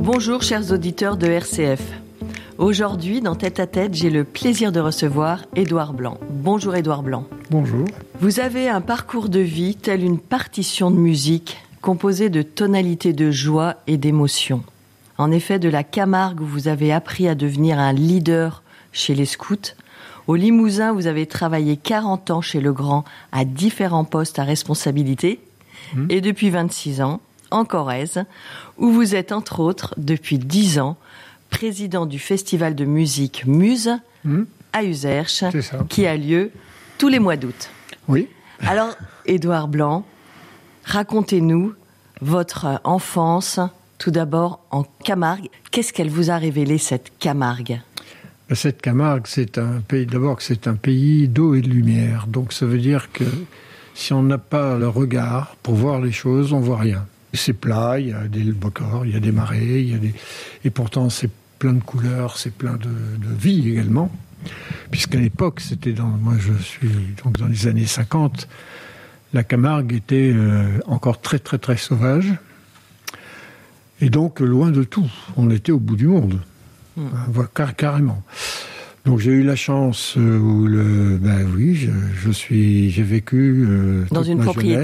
Bonjour chers auditeurs de RCF. Aujourd'hui, dans Tête à Tête, j'ai le plaisir de recevoir Édouard Blanc. Bonjour Édouard Blanc. Bonjour. Vous avez un parcours de vie tel une partition de musique composée de tonalités de joie et d'émotion. En effet, de la Camargue où vous avez appris à devenir un leader chez les scouts, au Limousin vous avez travaillé 40 ans chez Legrand à différents postes à responsabilité, et depuis 26 ans, en Corrèze, où vous êtes entre autres, depuis 10 ans, président du festival de musique Muse à Uzerche, qui a lieu tous les mois d'août. Oui. Alors, Édouard Blanc, racontez-nous votre enfance, tout d'abord en Camargue. Qu'est-ce qu'elle vous a révélé, cette Camargue ? Cette Camargue, c'est un pays d'eau et de lumière. Donc ça veut dire que si on n'a pas le regard pour voir les choses, on voit rien. C'est plat, il y a des bocors, il y a des marais, et pourtant c'est plein de couleurs, c'est plein de vie également. Puisqu'à l'époque, moi je suis donc dans les années 50, la Camargue était encore très très très sauvage. Et donc loin de tout, on était au bout du monde, carrément. Donc j'ai eu la chance j'ai vécu dans une propriété